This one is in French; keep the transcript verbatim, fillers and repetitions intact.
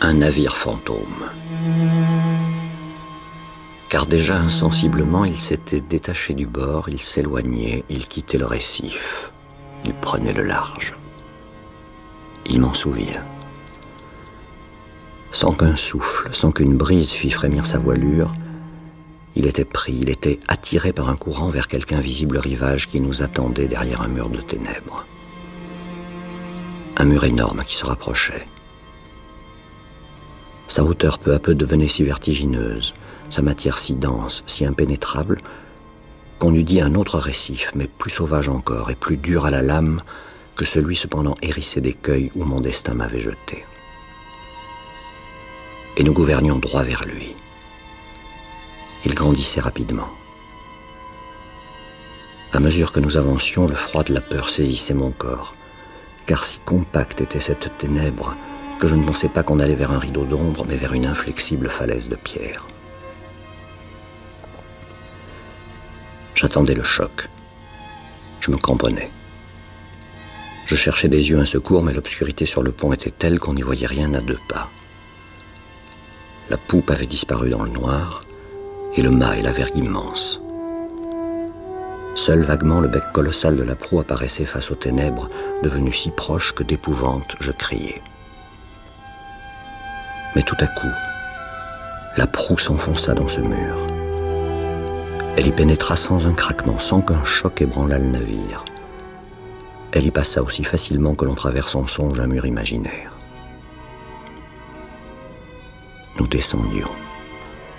un navire fantôme. Car déjà insensiblement, il s'était détaché du bord, il s'éloignait, il quittait le récif, il prenait le large. Il m'en souvient. Sans qu'un souffle, sans qu'une brise fît frémir sa voilure, il était pris, il était attiré par un courant vers quelque invisible rivage qui nous attendait derrière un mur de ténèbres. Un mur énorme qui se rapprochait. Sa hauteur peu à peu devenait si vertigineuse, sa matière si dense, si impénétrable, qu'on eût dit un autre récif, mais plus sauvage encore et plus dur à la lame que celui cependant hérissé d'écueils où mon destin m'avait jeté. Et nous gouvernions droit vers lui. Il grandissait rapidement. À mesure que nous avancions, le froid de la peur saisissait mon corps, car si compacte était cette ténèbre que je ne pensais pas qu'on allait vers un rideau d'ombre, mais vers une inflexible falaise de pierre. J'attendais le choc. Je me cramponnais. Je cherchais des yeux un secours, mais l'obscurité sur le pont était telle qu'on n'y voyait rien à deux pas. La poupe avait disparu dans le noir, et le mât et la vergue immense. Seul vaguement le bec colossal de la proue apparaissait face aux ténèbres, devenu si proche que d'épouvante je criai. Mais tout à coup, la proue s'enfonça dans ce mur. Elle y pénétra sans un craquement, sans qu'un choc ébranlât le navire. Elle y passa aussi facilement que l'on traverse en songe un mur imaginaire. Nous descendions.